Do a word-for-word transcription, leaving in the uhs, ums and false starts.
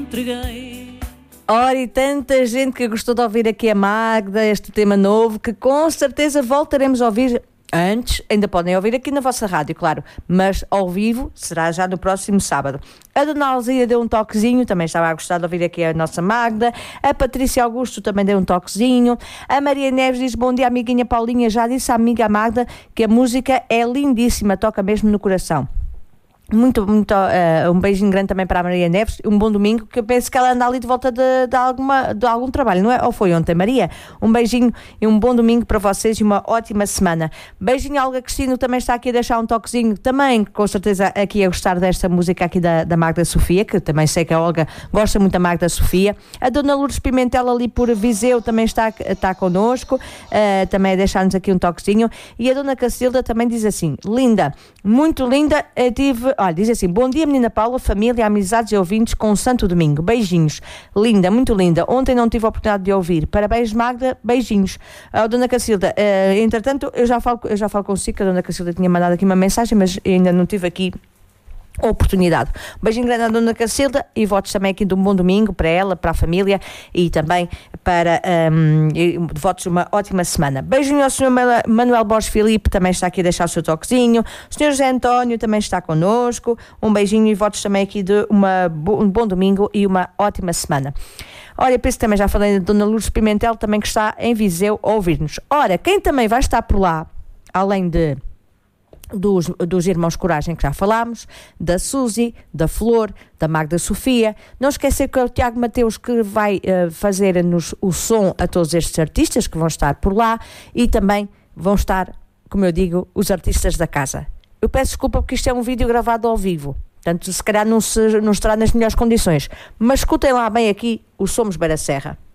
entreguei. Ora, e tanta gente que gostou de ouvir aqui a Magda, este tema novo, que com certeza voltaremos a ouvir antes. Ainda podem ouvir aqui na vossa rádio, claro, mas ao vivo será já no próximo sábado. A Dona Alzira deu um toquezinho, também estava a gostar de ouvir aqui a nossa Magda. A Patrícia Augusto também deu um toquezinho. A Maria Neves diz: bom dia, amiguinha Paulinha. Já disse à amiga Magda que a música é lindíssima, toca mesmo no coração. Muito, muito, uh, um beijinho grande também para a Maria Neves, um bom domingo, que eu penso que ela anda ali de volta de, de, alguma, de algum trabalho, não é? Ou foi ontem, Maria? Um beijinho e um bom domingo para vocês e uma ótima semana. Beijinho a Olga Cristino, também está aqui a deixar um toquezinho, também com certeza aqui a gostar desta música aqui da, da Magda Sofia, que também sei que a Olga gosta muito da Magda Sofia. A Dona Lourdes Pimentel ali por Viseu também está, está connosco, uh, também a deixar-nos aqui um toquezinho. E a Dona Cacilda também diz assim: linda, muito linda, eu tive... Olha, diz assim: bom dia, menina Paula, família, amizades e ouvintes com um santo domingo. Beijinhos. Linda, muito linda. Ontem não tive a oportunidade de ouvir. Parabéns, Magda. Beijinhos. A Dona Cacilda, uh, entretanto, eu já, falo, eu já falo consigo, que a Dona Cacilda tinha mandado aqui uma mensagem, mas ainda não tive aqui oportunidade. Um beijinho grande à Dona Cacilda e votos também aqui de um bom domingo para ela, para a família e também para um, votos de uma ótima semana. Beijinho ao senhor Manuel Borges Filipe, também está aqui a deixar o seu toquezinho. O senhor José António também está connosco. Um beijinho e votos também aqui de uma, um bom domingo e uma ótima semana. Olha, penso que também já falei da Dona Lourdes Pimentel, também que está em Viseu a ouvir-nos. Ora, quem também vai estar por lá, além de Dos, dos Irmãos Coragem, que já falámos, da Suzy, da Flor, da Magda Sofia. Não esquecer que é o Tiago Mateus que vai uh, fazer-nos o som a todos estes artistas que vão estar por lá, e também vão estar, como eu digo, os artistas da casa. Eu peço desculpa porque isto é um vídeo gravado ao vivo, portanto se calhar não, se, não estará nas melhores condições, mas escutem lá bem aqui o Somos Beira Serra.